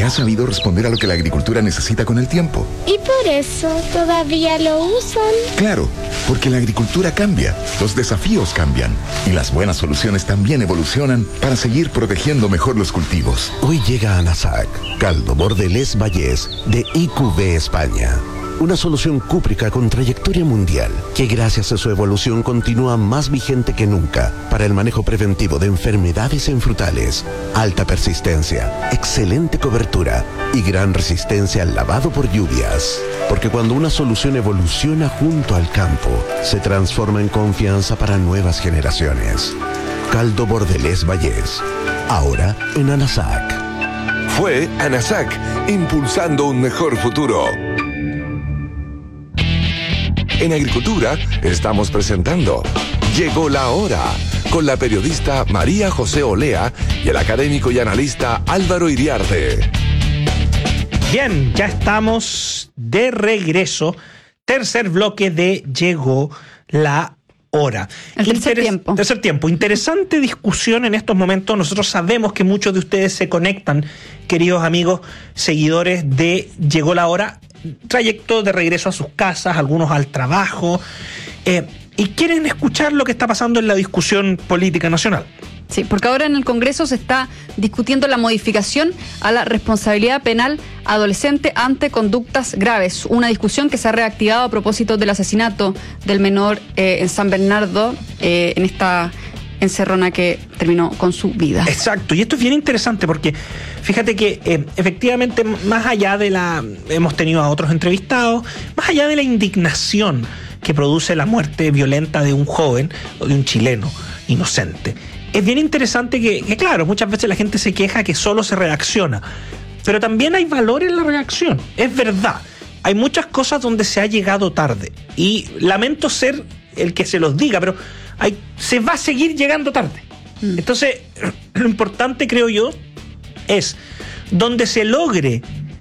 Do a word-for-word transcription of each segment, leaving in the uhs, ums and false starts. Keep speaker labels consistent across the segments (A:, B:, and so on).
A: porque ha sabido responder a lo que la agricultura necesita con el tiempo.
B: ¿Y por eso todavía lo usan?
A: Claro, porque la agricultura cambia, los desafíos cambian y las buenas soluciones también evolucionan para seguir protegiendo mejor los cultivos.
C: Hoy llega Anasac, caldo Bordelés Vallés de I Q B España. Una solución cúprica con trayectoria mundial que gracias a su evolución continúa más vigente que nunca para el manejo preventivo de enfermedades en frutales, alta persistencia, excelente cobertura y gran resistencia al lavado por lluvias. Porque cuando una solución evoluciona junto al campo, se transforma en confianza para nuevas generaciones. Caldo Bordelés Vallés, ahora en Anasac.
D: Fue Anasac, impulsando un mejor futuro. En Agricultura estamos presentando Llegó la Hora, con la periodista María José Olea y el académico y analista Álvaro Iriarte.
E: Bien, ya estamos de regreso. Tercer bloque de Llegó la Hora.
F: El tercer
E: Interes-
F: tiempo.
E: Tercer tiempo. Interesante discusión en estos momentos. Nosotros sabemos que muchos de ustedes se conectan, queridos amigos, seguidores de Llegó la Hora, trayecto de regreso a sus casas, algunos al trabajo, eh, y quieren escuchar lo que está pasando en la discusión política nacional.
F: Sí, porque ahora en el Congreso se está discutiendo la modificación a la responsabilidad penal adolescente ante conductas graves. Una discusión que se ha reactivado a propósito del asesinato del menor eh, en San Bernardo, eh, en esta encerrona que terminó con su vida.
E: Exacto, y esto es bien interesante porque fíjate que eh, efectivamente, más allá de la... hemos tenido a otros entrevistados, más allá de la indignación que produce la muerte violenta de un joven o de un chileno inocente, es bien interesante que, que, claro, muchas veces la gente se queja que solo se reacciona, pero también hay valor en la reacción, es verdad. Hay muchas cosas donde se ha llegado tarde y lamento ser el que se los diga, pero hay, se va a seguir llegando tarde. Mm. Entonces, lo importante, creo yo, es donde se logre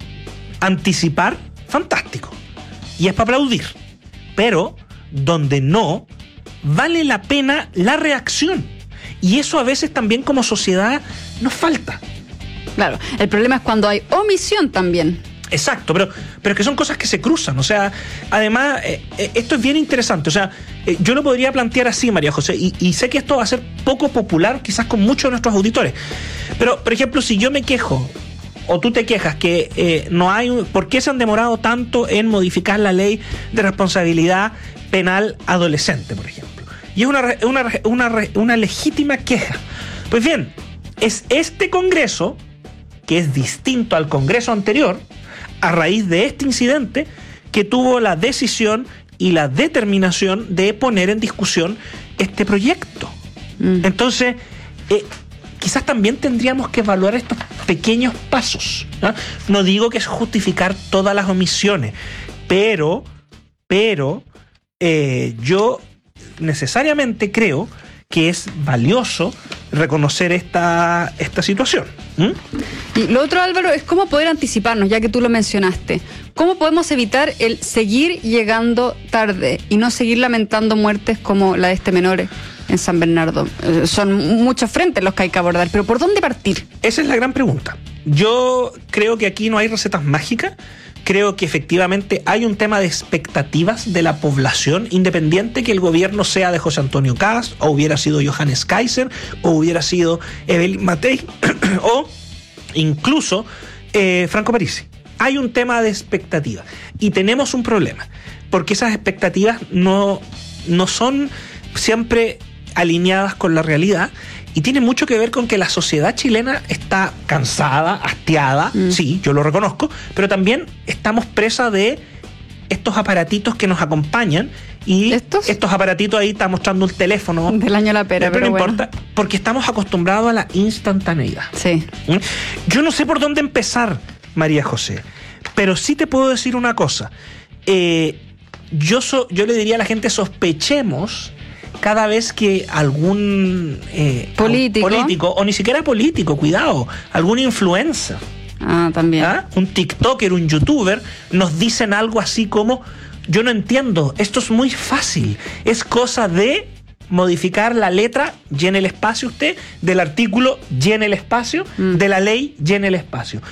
E: anticipar, fantástico, y es para aplaudir, pero donde no, vale la pena la reacción. Y eso a veces también como sociedad nos falta.
F: Claro, el problema es cuando hay omisión también.
E: Exacto, pero, pero que son cosas que se cruzan. O sea, además, eh, eh, esto es bien interesante. O sea, eh, yo lo podría plantear así, María José, y, y sé que esto va a ser poco popular quizás con muchos de nuestros auditores. Pero, por ejemplo, si yo me quejo, o tú te quejas que eh, no hay... ¿Por qué se han demorado tanto en modificar la ley de responsabilidad penal adolescente, por ejemplo? Y es una, una, una, una legítima queja. Pues bien, es este Congreso, que es distinto al Congreso anterior, a raíz de este incidente, que tuvo la decisión y la determinación de poner en discusión este proyecto. Mm. Entonces, eh, quizás también tendríamos que evaluar estos pequeños pasos, ¿no? No digo que es justificar todas las omisiones, pero, pero eh, yo necesariamente creo que es valioso reconocer esta, esta situación. ¿Mm?
F: Y lo otro, Álvaro, es cómo poder anticiparnos, ya que tú lo mencionaste. ¿Cómo podemos evitar el seguir llegando tarde y no seguir lamentando muertes como la de este menor en San Bernardo? Eh, son muchos frentes los que hay que abordar, pero ¿por dónde partir?
E: Esa es la gran pregunta. Yo creo que aquí no hay recetas mágicas. Creo que efectivamente hay un tema de expectativas de la población, independiente que el gobierno sea de José Antonio Kast, o hubiera sido Johannes Kaiser, o hubiera sido Evelyn Matei, o incluso eh, Franco Parisi. Hay un tema de expectativas y tenemos un problema, porque esas expectativas no, no son siempre alineadas con la realidad. Y tiene mucho que ver con que la sociedad chilena está cansada, hastiada, mm. sí, yo lo reconozco, pero también estamos presa de estos aparatitos que nos acompañan. Y ¿estos? estos aparatitos, ahí está mostrando un teléfono.
F: Del año la pera,
E: pero, pero no
F: bueno.
E: importa, porque estamos acostumbrados a la instantaneidad.
F: Sí.
E: ¿Mm? Yo no sé por dónde empezar, María José, pero sí te puedo decir una cosa. Eh, yo, so, yo le diría a la gente, sospechemos cada vez que algún eh,
F: político.
E: político, o ni siquiera político, cuidado, algún influencer,
F: ah, también.
E: ¿ah? un TikToker, un youtuber, nos dicen algo así como: yo no entiendo, esto es muy fácil, es cosa de modificar la letra, llene el espacio usted, del artículo, llene el espacio, mm. de la ley, llene el espacio.